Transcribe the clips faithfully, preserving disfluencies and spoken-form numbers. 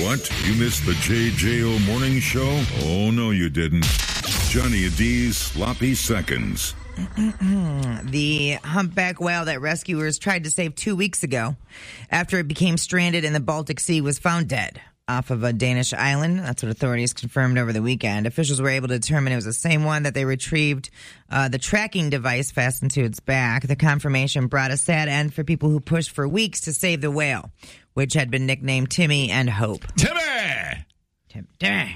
What? You missed the J J O Morning Show? Oh, no, you didn't. Johnny D's Sloppy Seconds. The humpback whale that rescuers tried to save two weeks ago after it became stranded in the Baltic Sea was found dead off of a Danish island. That's what authorities confirmed over the weekend. Officials were able to determine it was the same one that they retrieved uh, the tracking device fastened to its back. The confirmation brought a sad end for people who pushed for weeks to save the whale, which had been nicknamed Timmy and Hope. Timmy! Tim- Timmy!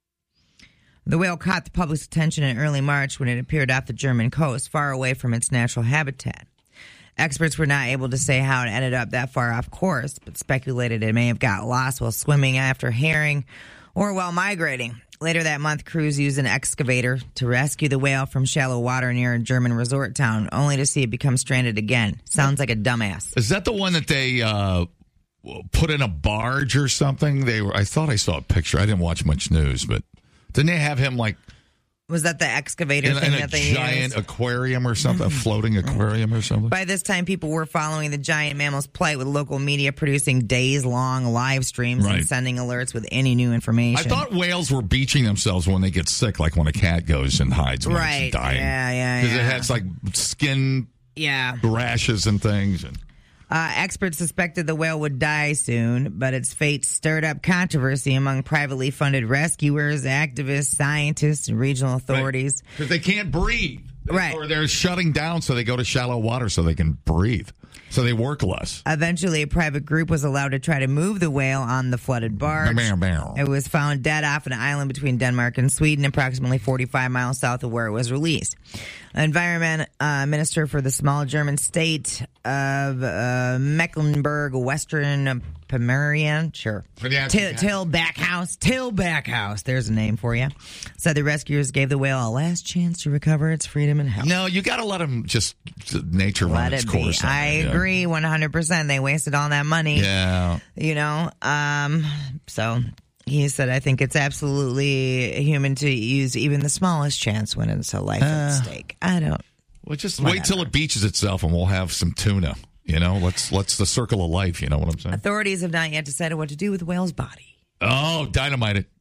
The whale caught the public's attention in early March when it appeared off the German coast, far away from its natural habitat. Experts were not able to say how it ended up that far off course, but speculated it may have got lost while swimming after herring or while migrating. Later that month, crews used an excavator to rescue the whale from shallow water near a German resort town, only to see it become stranded again. Sounds like a dumbass. Is that the one that they uh, put in a barge or something? They were. I thought I saw a picture. I didn't watch much news, but didn't they have him like Was that the excavator in, thing in a that they giant used? aquarium or something, a floating aquarium or something? By this time, people were following the giant mammal's plight, with local media producing days-long live streams Right. and sending alerts with any new information. I thought whales were beaching themselves when they get sick, like when a cat goes and hides when Right. it's dying. Yeah, yeah, Because yeah. it has like skin Yeah. rashes and things. And Uh, experts suspected the whale would die soon, but its fate stirred up controversy among privately funded rescuers, activists, scientists, and regional authorities. Because they can't breathe. Right. Or they're shutting down, so they go to shallow water so they can breathe. So they work less. Eventually, a private group was allowed to try to move the whale on the flooded barge. Meow, meow. It was found dead off an island between Denmark and Sweden, approximately forty-five miles south of where it was released. Environment uh, Minister for the small German state of uh, Mecklenburg-Western Pomeranian, sure. Yeah, Till, yeah. Till Backhouse, Till Backhouse, there's a name for you. Said the rescuers gave the whale a last chance to recover its freedom and health. No, you got to let them just nature run Let its it be. course. on I it, yeah. agree one hundred percent. They wasted all that money. Yeah. You know, um, so he said, I think it's absolutely human to use even the smallest chance when it's a life Uh, at stake. I don't. Well, just Whatever. wait till it beaches itself and we'll have some tuna. You know, let's let's the circle of life. You know what I'm saying? Authorities have not yet decided what to do with the whale's body. Oh, dynamite it.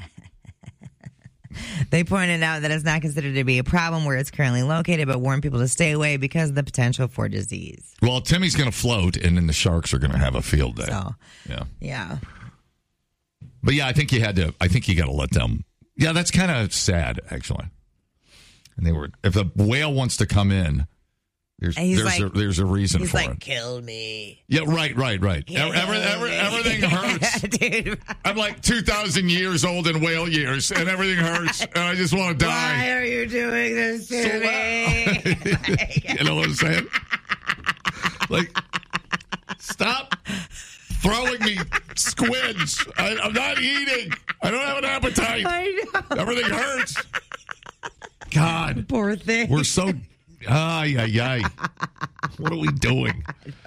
They pointed out that it's not considered to be a problem where it's currently located, but warn people to stay away because of the potential for disease. Well, Timmy's going to float, and then the sharks are going to have a field day. So, Yeah. yeah. But yeah, I think you had to. I think you got to let them. Yeah, that's kind of sad, actually. And they were. If a whale wants to come in, there's And he's there's like- a there's a reason He's for like, it. kill me. Yeah, right, right, right. Kill Every, every, me. everything hurts. Dude, I'm like two thousand years old in whale years, and everything hurts, and I just want to why die. are you doing this to So me? You know what I'm saying? Like, stop throwing me squids. I, I'm not eating. I don't have an appetite. I know. Everything hurts. God, Poor thing. we're so. Ay, ay, ay. What are we doing?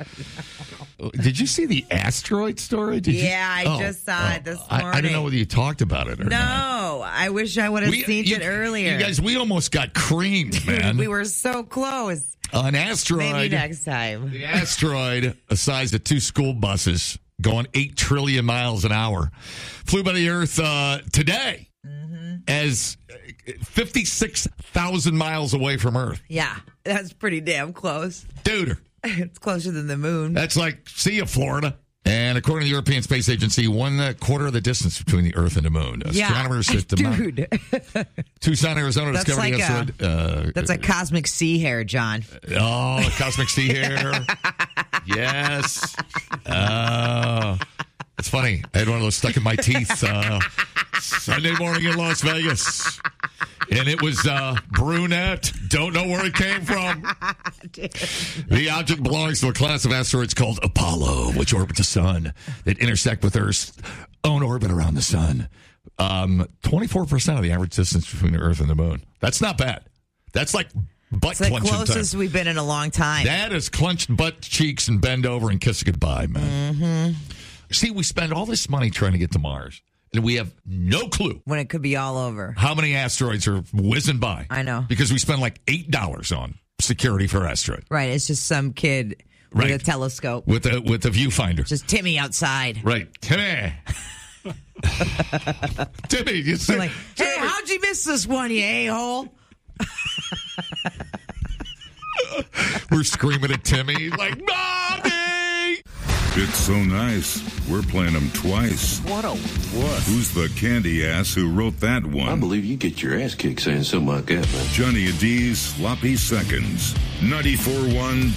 Did you see the asteroid story? Did you- Yeah, I Oh, just saw it this I, I morning. didn't know whether you talked about it or not. No, I wish I would have We- seen you- it earlier. You guys, we almost got creamed, man. we were so close. An asteroid. Maybe next time. The asteroid, the size of two school buses, going eight trillion miles an hour, flew by the Earth uh, today Mm-hmm. as fifty-six thousand miles away from Earth. Yeah, that's pretty damn close. Dude, It's closer than the moon. that's like, see you, Florida. And according to the European Space Agency, one uh, quarter of the distance between the Earth and the moon. Astronomers yeah, at the Mount dude, Tucson, Arizona That's discovered like the a- asteroid. Uh, that's a cosmic sea hair, John. Oh, cosmic sea hair. Yes. Oh, it's funny. I had one of those stuck in my teeth uh, Sunday morning in Las Vegas. And it was uh, brunette. Don't know where it came from. The object belongs to a class of asteroids called Apollo, which orbit the sun, that intersect with Earth's own orbit around the sun. Um, twenty-four percent of the average distance between the Earth and the moon. That's not bad. That's like butt It's the clenching closest time. we've been in a long time. That is clenched butt cheeks and bend over and kiss goodbye, man. Mm-hmm. See, we spend all this money trying to get to Mars, and we have no clue when it could be all over. how many asteroids are whizzing by. I know. Because we spend like eight dollars on security for asteroid Right, it's just some kid with Right. a telescope. with a with a viewfinder. Just Timmy outside. Right. Timmy. Timmy, you We're say, like, hey, how'd you miss this one, you a-hole? we're screaming at Timmy like, Mommy! It's so nice. We're playing them twice. What a wuss. Who's the candy ass who wrote that one? I believe you get your ass kicked saying something like that, man. Johnny and D's Sloppy Seconds. ninety-four point one